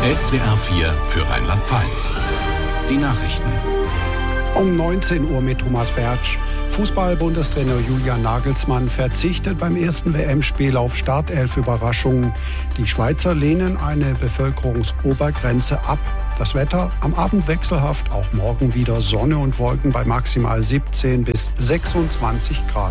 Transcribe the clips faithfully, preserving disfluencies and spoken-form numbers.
S W R vier für Rheinland-Pfalz. Die Nachrichten. Um neunzehn Uhr mit Thomas Bertsch. Fußball-Bundestrainer Julian Nagelsmann verzichtet beim ersten W M-Spiel auf Startelf-Überraschungen. Die Schweizer lehnen eine Bevölkerungsobergrenze ab. Das Wetter am Abend wechselhaft, auch morgen wieder Sonne und Wolken bei maximal siebzehn bis sechsundzwanzig Grad.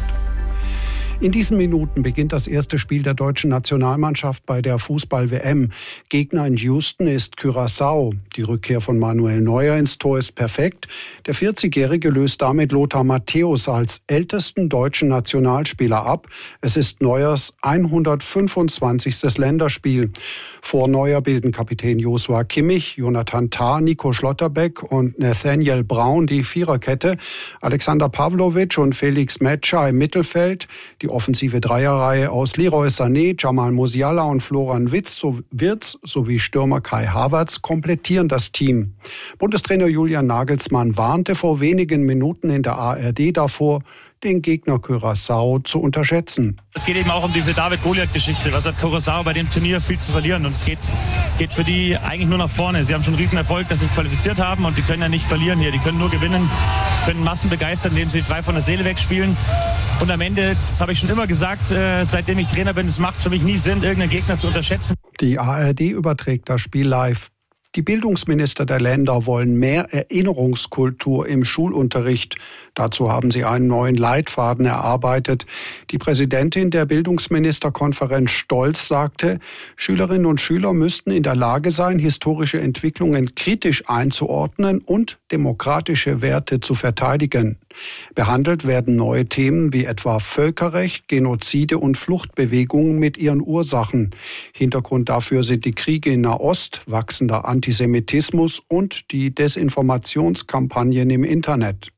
In diesen Minuten beginnt das erste Spiel der deutschen Nationalmannschaft bei der Fußball-W M. Gegner in Houston ist Curaçao. Die Rückkehr von Manuel Neuer ins Tor ist perfekt. Der vierzigjährige löst damit Lothar Matthäus als ältesten deutschen Nationalspieler ab. Es ist Neuers hundertfünfundzwanzigstes Länderspiel. Vor Neuer bilden Kapitän Joshua Kimmich, Jonathan Tah, Nico Schlotterbeck und Nathaniel Brown die Viererkette. Alexander Pavlovic und Felix Metscher im Mittelfeld. Die offensive Dreierreihe aus Leroy Sané, Jamal Musiala und Florian Wirtz sowie Stürmer Kai Havertz komplettieren das Team. Bundestrainer Julian Nagelsmann warnte vor wenigen Minuten in der A R D davor, den Gegner Curaçao zu unterschätzen. Es geht eben auch um diese David-Goliath-Geschichte. Was hat Curaçao bei dem Turnier viel zu verlieren? Und es geht, geht für die eigentlich nur nach vorne. Sie haben schon einen riesen Erfolg, dass sie sich qualifiziert haben und die können ja nicht verlieren hier. Die können nur gewinnen, können Massen begeistern, indem sie frei von der Seele wegspielen. Und am Ende, das habe ich schon immer gesagt, äh, seitdem ich Trainer bin, es macht für mich nie Sinn, irgendeinen Gegner zu unterschätzen. Die A R D überträgt das Spiel live. Die Bildungsminister der Länder wollen mehr Erinnerungskultur im Schulunterricht. Dazu haben sie einen neuen Leitfaden erarbeitet. Die Präsidentin der Bildungsministerkonferenz Stolz sagte, Schülerinnen und Schüler müssten in der Lage sein, historische Entwicklungen kritisch einzuordnen und demokratische Werte zu verteidigen. Behandelt werden neue Themen wie etwa Völkerrecht, Genozide und Fluchtbewegungen mit ihren Ursachen. Hintergrund dafür sind die Kriege in Nahost, wachsender Antisemitismus und die Desinformationskampagnen im Internet.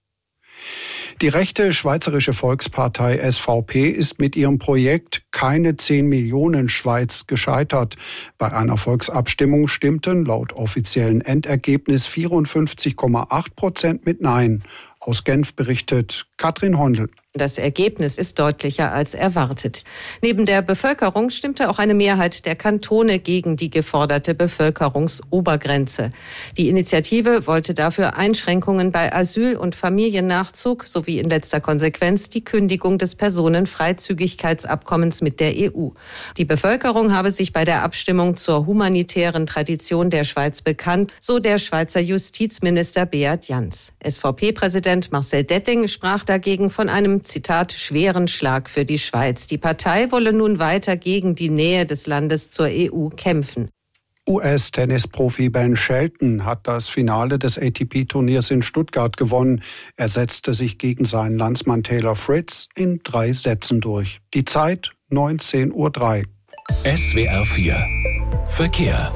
Die rechte Schweizerische Volkspartei S V P ist mit ihrem Projekt Keine zehn Millionen Schweiz gescheitert. Bei einer Volksabstimmung stimmten laut offiziellen Endergebnis vierundfünfzig Komma acht Prozent mit Nein. Aus Genf berichtet Katrin Hondel. Das Ergebnis ist deutlicher als erwartet. Neben der Bevölkerung stimmte auch eine Mehrheit der Kantone gegen die geforderte Bevölkerungsobergrenze. Die Initiative wollte dafür Einschränkungen bei Asyl- und Familiennachzug sowie in letzter Konsequenz die Kündigung des Personenfreizügigkeitsabkommens mit der E U. Die Bevölkerung habe sich bei der Abstimmung zur humanitären Tradition der Schweiz bekannt, so der Schweizer Justizminister Beat Jans. S V P-Präsident Marcel Detting sprach dagegen von einem, Zitat, schweren Schlag für die Schweiz. Die Partei wolle nun weiter gegen die Nähe des Landes zur E U kämpfen. U S-Tennisprofi Ben Shelton hat das Finale des A T P-Turniers in Stuttgart gewonnen. Er setzte sich gegen seinen Landsmann Taylor Fritz in drei Sätzen durch. Die Zeit neunzehn Uhr drei. S W R vier Verkehr.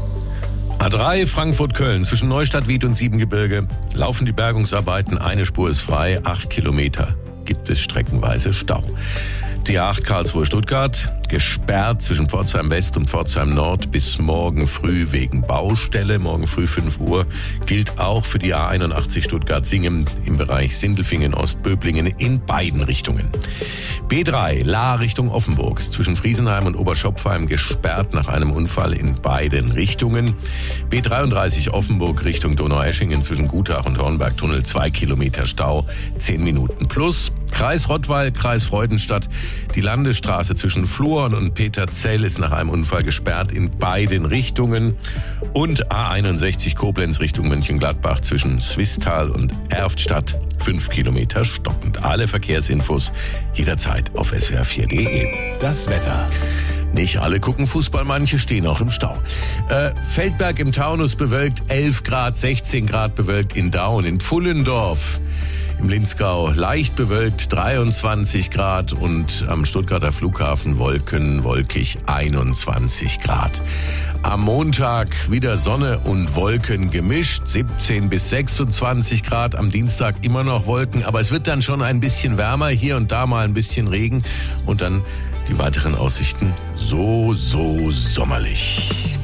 A drei Frankfurt-Köln zwischen Neustadt-Wied und Siebengebirge laufen die Bergungsarbeiten. Eine Spur ist frei, acht Kilometer gibt es streckenweise Stau. Die A acht Karlsruhe-Stuttgart gesperrt zwischen Pforzheim West und Pforzheim Nord bis morgen früh wegen Baustelle. Morgen früh fünf Uhr gilt auch für die A einundachtzig Stuttgart-Singen im Bereich Sindelfingen-Ostböblingen in beiden Richtungen. B drei Lahr Richtung Offenburg zwischen Friesenheim und Oberschopfheim gesperrt nach einem Unfall in beiden Richtungen. B dreiunddreißig Offenburg Richtung Donaueschingen zwischen Gutach und Hornbergtunnel zwei Kilometer Stau, zehn Minuten plus. Kreis Rottweil, Kreis Freudenstadt. Die Landesstraße zwischen Fluorn und Peterzell ist nach einem Unfall gesperrt in beiden Richtungen. Und A einundsechzig Koblenz Richtung Mönchengladbach zwischen Swisttal und Erftstadt fünf Kilometer stockend. Alle Verkehrsinfos jederzeit auf S W R vier Punkt de. Das Wetter. Nicht alle gucken Fußball, manche stehen auch im Stau. Äh, Feldberg im Taunus bewölkt elf Grad, sechzehn Grad bewölkt in Daun. In Pfullendorf im Linzgau leicht bewölkt dreiundzwanzig Grad und am Stuttgarter Flughafen Wolken, wolkig einundzwanzig Grad. Am Montag wieder Sonne und Wolken gemischt, siebzehn bis sechsundzwanzig Grad. Am Dienstag immer noch Wolken, aber es wird dann schon ein bisschen wärmer, hier und da mal ein bisschen Regen und dann die weiteren Aussichten so, so sommerlich.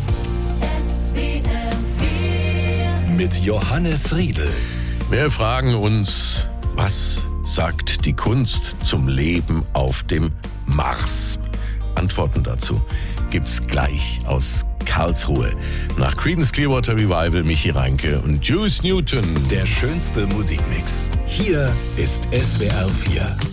Mit Johannes Riedl. Wir fragen uns, was sagt die Kunst zum Leben auf dem Mars? Antworten dazu gibt's gleich aus Karlsruhe. Nach Creedence Clearwater Revival Michi Reinke und Juice Newton. Der schönste Musikmix. Hier ist S W R vier.